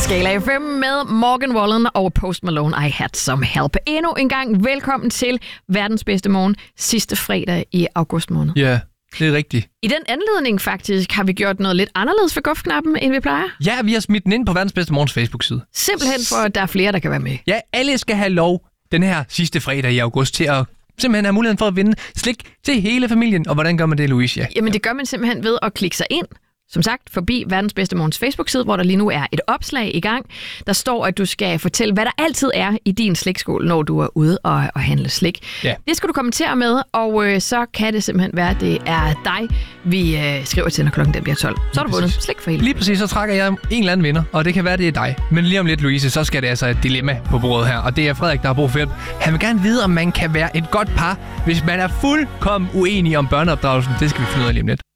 Skala FM med Morgan Wallen og Post Malone, I Had Some Help. Endnu en gang velkommen til verdens bedste morgen, sidste fredag i august måned. Ja, det er rigtigt. I den anledning faktisk har vi gjort noget lidt anderledes for gufknappen, end vi plejer. Ja, vi har smidt den ind på verdens bedste morgens Facebook-side. Simpelthen for, at der er flere, der kan være med. Ja, alle skal have lov den her sidste fredag i august til at simpelthen have muligheden for at vinde slik til hele familien. Og hvordan gør man det, Louise? Ja. Jamen det gør man simpelthen ved at klikke sig ind. Som sagt, forbi verdens bedste morgens Facebook-side, hvor der lige nu er et opslag i gang. Der står, at du skal fortælle, hvad der altid er i din slikskål, når du er ude og handle slik. Ja. Det skal du kommentere med, og så kan det simpelthen være, at det er dig, vi skriver til, når klokken bliver 12. Så har du vundet slik for hele. Lige præcis, så trækker jeg en eller anden vinder, og det kan være, det er dig. Men lige om lidt, Louise, så skal det altså et dilemma på bordet her, og det er Frederik, der har brug for hjælp. Han vil gerne vide, om man kan være et godt par, hvis man er fuldkommen uenig om børneopdragelsen. Det skal vi finde ud af lige om lidt.